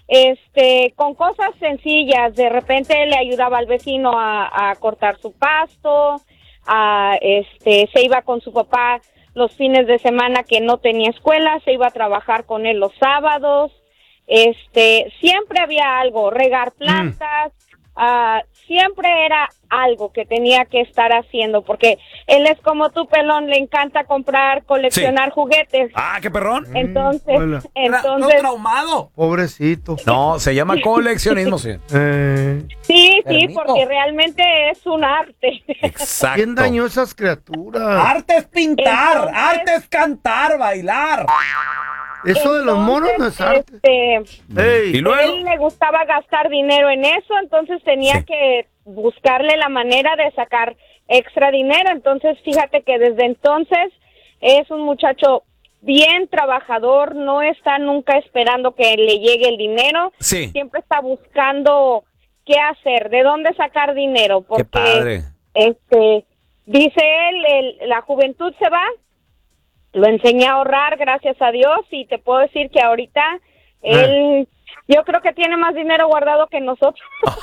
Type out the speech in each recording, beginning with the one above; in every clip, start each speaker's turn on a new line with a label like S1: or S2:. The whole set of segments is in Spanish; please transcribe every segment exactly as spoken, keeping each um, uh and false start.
S1: este, con cosas sencillas. De repente le ayudaba al vecino a, a cortar su pasto, a, este, se iba con su papá los fines de semana que no tenía escuela, se iba a trabajar con él los sábados. Este, siempre había algo, regar plantas, mm. uh, siempre era algo que tenía que estar haciendo, porque él es como tú, pelón, le encanta comprar, coleccionar sí. juguetes.
S2: Ah, qué perrón.
S1: Entonces,
S3: mm,
S1: entonces.
S4: ¿No traumado?
S3: Pobrecito.
S2: No, se llama coleccionismo, sí.
S3: Eh.
S1: Sí, sí, Ermito. Porque realmente es un arte.
S2: Exacto.
S3: ¿Quién dañó esas criaturas?
S4: Arte es pintar, entonces, arte es cantar, bailar.
S3: Eso entonces, de los monos no es arte.
S1: Este,
S3: hey.
S2: ¿Y luego?
S1: Él le gustaba gastar dinero en eso, entonces tenía sí. que buscarle la manera de sacar extra dinero. Entonces, fíjate que desde entonces es un muchacho bien trabajador, no está nunca esperando que le llegue el dinero.
S2: Sí.
S1: Siempre está buscando qué hacer, de dónde sacar dinero, porque
S2: qué padre.
S1: este dice él, el, la juventud se va. Lo enseñé a ahorrar, gracias a Dios, y te puedo decir que ahorita ah. él, yo creo que tiene más dinero guardado que nosotros.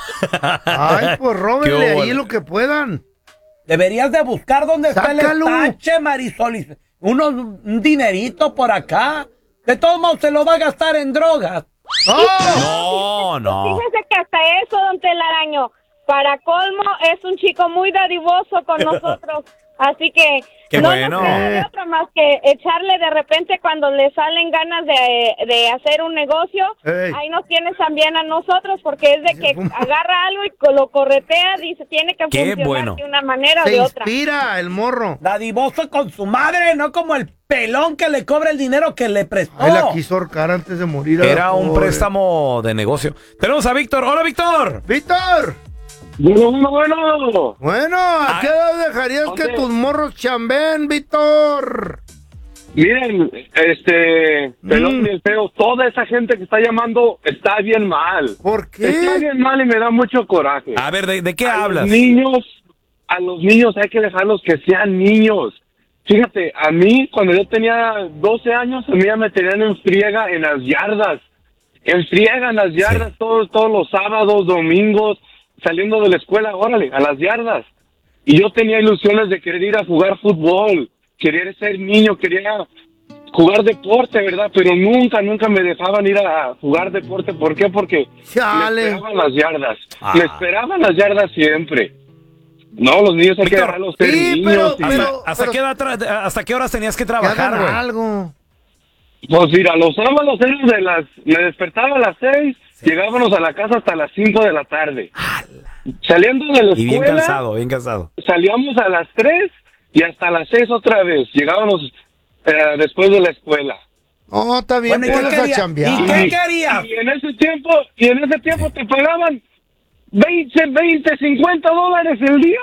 S3: Ay, pues róbenle ahí lo que puedan.
S4: Deberías de buscar dónde Sácalo. Está el estache, Marisol. Unos, un dinerito por acá. De todos modos se lo va a gastar en drogas.
S2: ¡Oh! No, no.
S1: Fíjese que hasta eso, don Telaraño, para colmo, es un chico muy dadivoso con nosotros. Así que
S2: Qué
S1: no
S2: bueno.
S1: nos queda de otra más que echarle de repente cuando le salen ganas de, de hacer un negocio. Hey. Ahí nos tienes también a nosotros, porque es de que agarra algo y lo corretea, dice, tiene que
S2: Qué
S1: funcionar
S2: bueno.
S1: de una manera o
S3: Se
S1: de otra.
S3: Se inspira el morro.
S4: Dadivoso con su madre, no como el pelón que le cobra el dinero que le prestó.
S3: Él la quiso ahorcar antes de morir.
S2: Era un pobre. préstamo de negocio. Tenemos a Víctor. ¡Hola, Víctor!
S3: ¡Víctor!
S5: Bueno, bueno, bueno.
S3: Bueno, ¿a qué edad dejarías okay. que tus morros chambeen, Víctor?
S5: Miren, este, pelón mm. y el feo, toda esa gente que está llamando está bien mal.
S3: ¿Por qué?
S5: Está bien mal y me da mucho coraje.
S2: A ver, ¿de, de qué
S5: a
S2: hablas?
S5: Los niños, a los niños hay que dejarlos que sean niños. Fíjate, a mí, cuando yo tenía doce años, a mí ya me tenían en friega en las yardas. En friega en las yardas sí. todos, todos los sábados, domingos. Saliendo de la escuela, órale, a las yardas. Y yo tenía ilusiones de querer ir a jugar fútbol, querer ser niño, quería jugar deporte, ¿verdad? Pero nunca, nunca me dejaban ir a jugar deporte. ¿Por qué? Porque
S3: Chale.
S5: me esperaban las yardas. Ah. Me esperaban las yardas siempre. No, los niños hay Víctor, que dejarlos ser sí, niños.
S2: Pero, y... ¿Hasta, hasta, pero, qué edad, ¿Hasta qué horas tenías que trabajar, güey?
S3: algo.
S5: Pues mira, los sábados eran de las... Me despertaba a las seis... Sí. Llegábamos a la casa hasta las cinco de la tarde. Saliendo de la escuela...
S2: Y bien cansado, bien cansado.
S5: Salíamos a las tres y hasta las seis otra vez. Llegábamos eh, después de la escuela.
S3: Oh, está bien,
S4: bueno,
S3: ¿y qué quería? A chambear.
S4: ¿Y qué querías?
S5: Y en ese tiempo, y en ese tiempo te pagaban veinte, veinte, cincuenta dólares el día.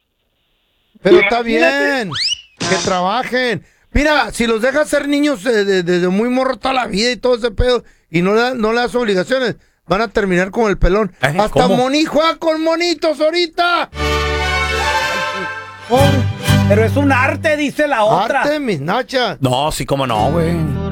S3: Pero está bien, que trabajen. Mira, si los dejas ser niños desde de, de muy morro toda la vida y todo ese pedo... y no le, no le das obligaciones, van a terminar con el pelón.
S2: ¿Eh?
S3: Hasta Moni juega con monitos ahorita.
S4: Oh, pero es un arte, dice la otra.
S3: Arte, mis nachas.
S2: No, sí, cómo no, güey.